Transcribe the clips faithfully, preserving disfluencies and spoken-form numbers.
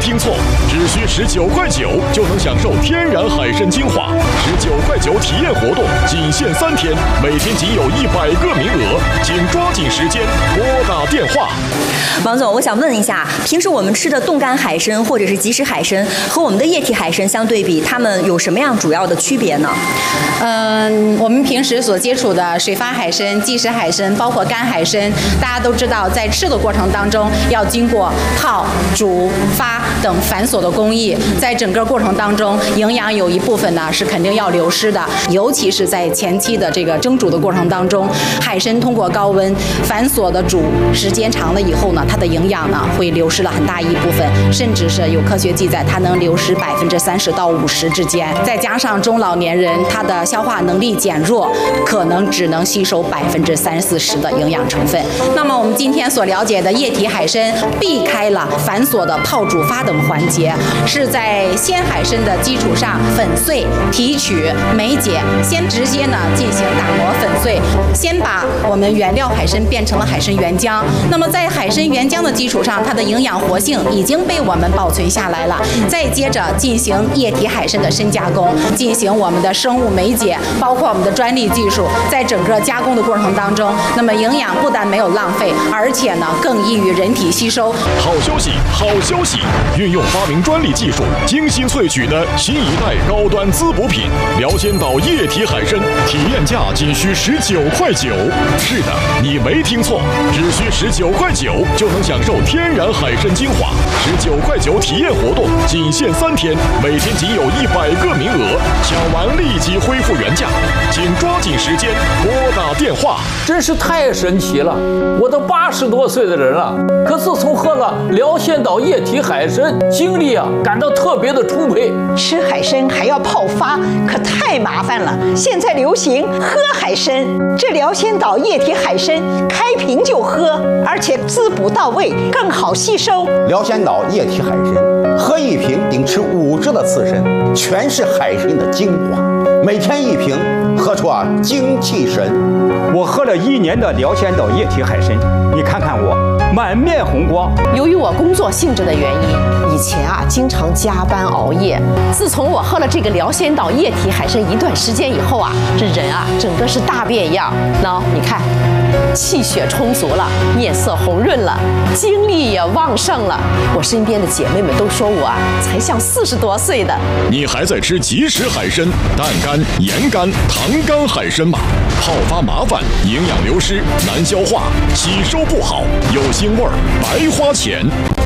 听错，只需十九块九就能享受天然海参精华。十九块九体验活动仅限三天，每天仅有一百个名额，请抓紧时间拨打电话。 王总，我想问一下，平时我们吃的冻干海参或者是即食海参和我们的液体海参相对比，它们有什么样主要的区别呢？ 嗯，我们平时所接触的水发海参、即食海参，包括干海参，大家都知道，在吃的过程当中要经过泡、煮、发等繁琐的工艺，在整个过程当中，营养有一部分呢是肯定要流失的，尤其是在前期的这个蒸煮的过程当中，海参通过高温繁琐的煮时间长了以后呢，它的营养呢会流失了很大一部分，甚至是有科学记载，它能流失百分之三十到五十之间。再加上中老年人他的消化能力减弱，可能只能吸收百分之三四十的营养成分。那么我们今天所了解的液体海参，避开了繁琐的泡、煮、发等环节，是在鲜海参的基础上粉碎、提取、梅解，先直接呢进行打磨粉碎，先把我们原料海参变成了海参原浆。那么在海参原浆的基础上，它的营养活性已经被我们保存下来了。再接着进行液体海参的深加工，进行我们的生物梅解，包括我们的专利技术，在整个加工的过程当中，那么营养不但没有浪费，而且呢更易于人体吸收。 好消息，好消息！运用发明专利技术，精心萃取的新一代高端滋补品辽仙岛液体海参，体验价仅需十九块九。是的，你没听错，只需十九块九就能享受天然海参精华。十九块九体验活动仅限三天，每天仅有一百个名额，抢完立即恢复原价，请抓紧时间拨打电话。 真是太神奇了！我都八十多岁的人了，可自从喝了辽仙岛液体海参，精力啊感到特别的充沛。 吃海参还要泡发，可太麻烦了。现在流行喝海参，这辽仙岛液体海参开瓶就喝，而且滋补到位，更好吸收。 辽仙岛液体海参，喝一瓶顶吃五只的刺参，全是海参的精华，每天一瓶，喝出啊精气神。 我喝了一年的辽仙岛液体海参，你看看我满面红光。 由于我工作性质的原因，以前啊经常加班熬夜。自从我喝了这个辽仙岛液体海参一段时间以后啊，这人啊整个是大变样。喏，你看，气血充足了，面色红润了，精力也旺盛了。我身边的姐妹们都说我啊才像四十多岁的。 你还在吃即食海参、淡干、盐干、糖干海参吗？泡发麻烦，营养流失，难消化，吸收不好，有腥味儿，白花钱。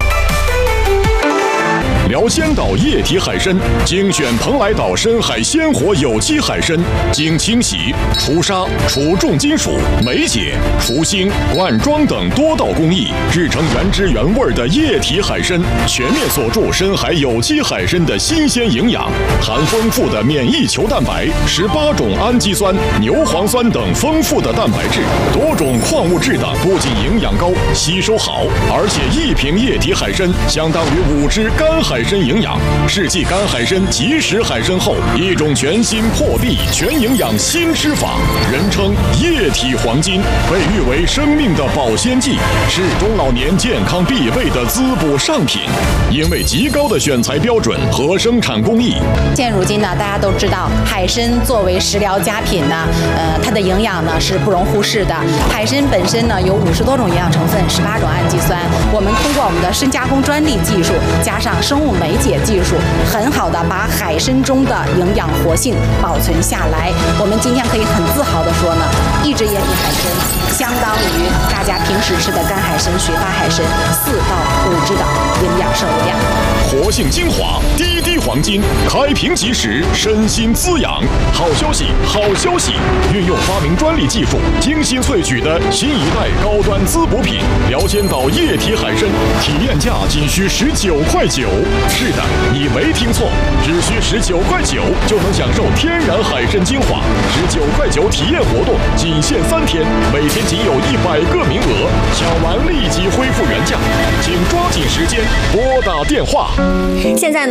辽仙岛液体海参，精选蓬莱岛深海鲜活有机海参，经清洗、除沙、除重金属、梅解、除腥、灌装等多道工艺，制成原汁原味的液体海参，全面锁住深海有机海参的新鲜营养，含丰富的免疫球蛋白、十八种氨基酸、牛磺酸等丰富的蛋白质，多种矿物质等，不仅营养高、吸收好，而且一瓶液体海参相当于五只干海参营养，是继干海参、即食海参后一种全新破壁全营养新吃法，人称液体黄金，被誉为生命的保鲜剂，是中老年健康必备的滋补上品。因为极高的选材标准和生产工艺， 现如今呢，大家都知道海参作为食疗佳品呢，呃，它的营养呢是不容忽视的。海参本身呢有五十多种营养成分，十八种氨基酸，我们通过我们的深加工专利技术，加上生物梅解技术，很好的把海参中的营养活性保存下来。我们今天可以很自豪的说呢，一只液体海参相当于大家平时吃的干海参、水发海参四到五只的营养摄入量。 活性精华，滴滴黄金，开瓶即食，身心滋养。好消息，好消息！运用发明专利技术，精心萃取的新一代高端滋补品辽仙岛液体海参，体验价仅需十九块九。是的，你没听错，只需十九块九就能享受天然海参精华。十九块九体验活动仅限三天，每天仅有一百个名额，抢完立即恢复原价，请抓紧时间拨打电话。 现在呢，咱们对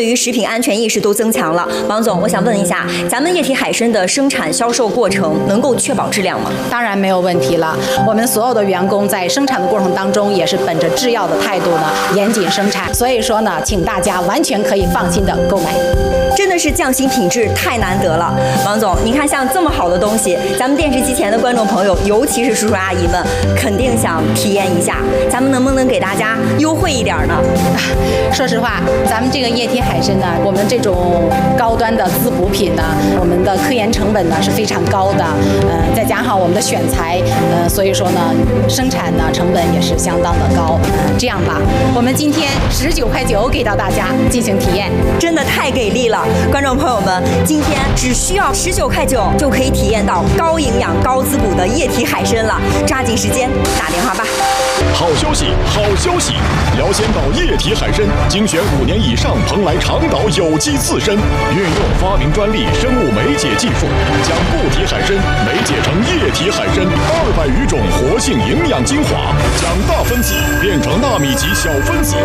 于食品安全意识都增强了。王总，我想问一下，咱们液体海参的生产销售过程能够确保质量吗？ 当然没有问题了。我们所有的员工在生产的过程当中，也是本着制药的态度呢，严谨生产。所以说呢，请大家完全可以放心的购买。 真的是匠心品质太难得了，王总，你看像这么好的东西，咱们电视机前的观众朋友，尤其是叔叔阿姨们，肯定想体验一下。咱们能不能给大家优惠一点呢？ 说实话，咱们这个液体海参呢，我们这种高端的滋补品呢，我们的科研成本呢是非常高的，呃，再加上我们的选材，呃，所以说呢，生产呢成本也是相当的高。这样吧，我们今天十九块九给到大家进行体验， 真的太给力了！观众朋友们，今天只需要十九块九就可以体验到高营养、高滋补的液体海参了，抓紧时间打电话吧！ 好消息，好消息！辽仙岛液体海参精选五年以上蓬莱长岛有机刺参，运用发明专利生物酶解技术，将固体海参酶解成液体海参二百余种活性营养精华，将大分子变成纳米级小分子。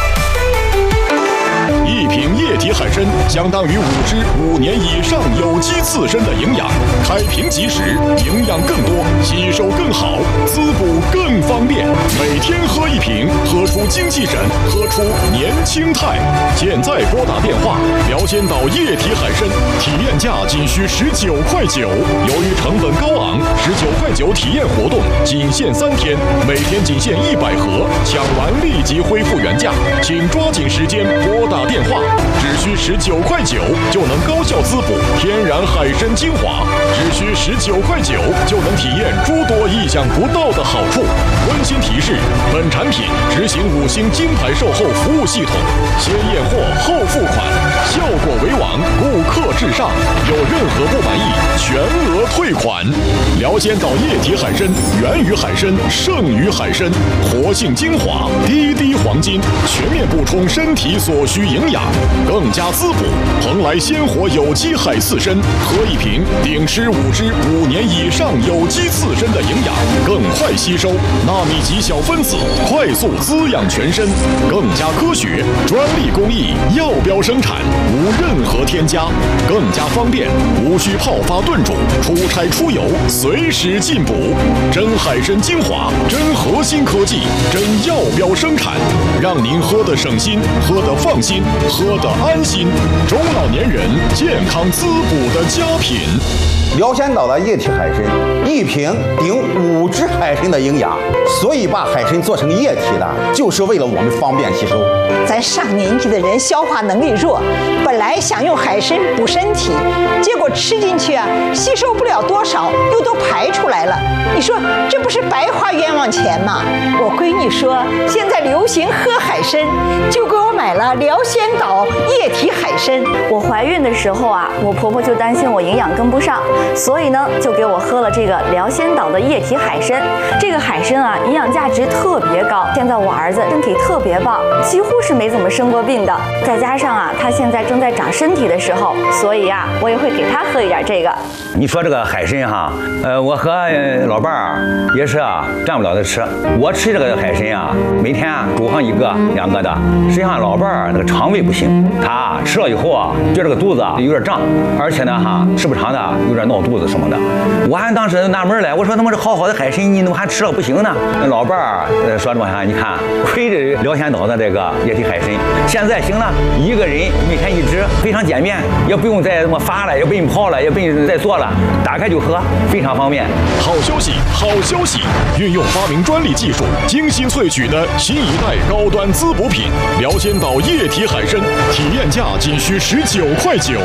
一瓶液体海参相当于五只五年以上有机刺参的营养，开瓶即食，营养更多，吸收更好，滋补更方便。每天喝一瓶，喝出精气神，喝出年轻态。现在拨打电话，辽仙岛液体海参体验价仅需十九块九。由于成本高昂，十九块九体验活动仅限三天，每天仅限一百盒，抢完立即恢复原价，请抓紧时间拨打电话。电话只需十九块九就能高效滋补天然海参精华，只需十九块九就能体验诸多意想不到的好处。温馨提示：本产品执行五星金牌售后服务系统，先验货后付款，效果为王，顾客至上。有任何不满意，全额退款。辽仙岛液体海参源于海参，胜于海参，活性精华，滴滴黄金，全面补充身体所需营养，更加滋补。蓬莱鲜活有机海刺参，喝一瓶顶吃五只五年以上有机刺参的营养，更快吸收纳米级小分子，快速滋养全身，更加科学，专利工艺，药标生产，无任何添加，更加方便，无需泡发炖煮，出差出游随时进补。真海参精华，真核心科技，真药标生产，让您喝得省心，喝得放心，喝得安心。中老年人健康滋补的佳品。 辽仙岛的液体海参，一瓶顶五只海参的营养，所以把海参做成液体的，就是为了我们方便吸收。 咱上年纪的人消化能力弱，本来想用海参补身体，结果吃进去啊，吸收不了多少，又都排出来了。你说这不是白花冤枉钱吗？我闺女说现在流行喝海参，就给我买了辽仙岛液体海参。 我怀孕的时候啊，我婆婆就担心我营养跟不上，所以呢，就给我喝了这个辽仙岛的液体海参。这个海参啊，营养价值特别高。现在我儿子身体特别棒，几乎是没怎么生过病的。再加上啊，他现在正在长身体的时候，所以啊，我也会给他喝一点这个。 你说这个海参哈，呃，我和老伴儿也是啊，占不了的吃。我吃这个海参啊，每天啊煮上一个两个的。实际上老伴儿那个肠胃不行，他吃了以后啊，觉得这个肚子有点胀，而且呢哈，时不常的有点闹肚子什么的。我还当时纳闷来，我说他妈这好好的海参，你怎么还吃了不行呢？那老伴儿呃说这么哈，你看亏着辽仙岛的这个液体海参，现在行了，一个人每天一只，非常简便，也不用再什么发了，也不用泡了，也不用再做了，打开就喝，非常方便。 好消息，好消息！运用发明专利技术，精心萃取的新一代高端滋补品——辽仙岛液体海参，体验价仅需十九块九。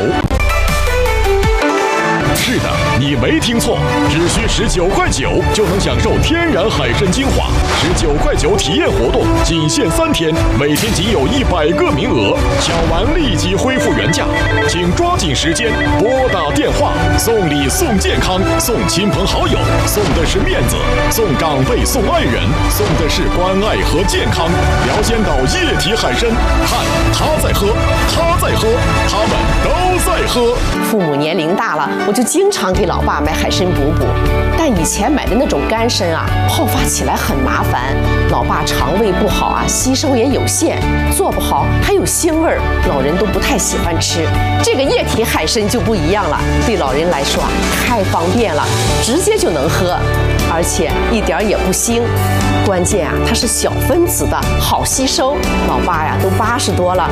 是的，你没听错，只需十九块九就能享受天然海参精华。十九块九体验活动仅限三天，每天仅有一百个名额，抢完立即恢复原价，请抓紧时间拨打电话。送礼送健康，送亲朋好友，送的是面子；送长辈送爱人，送的是关爱和健康。辽仙岛液体海参，看他在喝，他在喝，他们都在喝。 父母年龄大了，我就经常给老爸买海参补补。但以前买的那种干参啊，泡发起来很麻烦，老爸肠胃不好啊，吸收也有限，做不好还有腥味儿，老人都不太喜欢吃。这个液体海参就不一样了，对老人来说啊，太方便了，直接就能喝，而且一点儿也不腥。关键啊，它是小分子的，好吸收。老爸呀，都八十多了，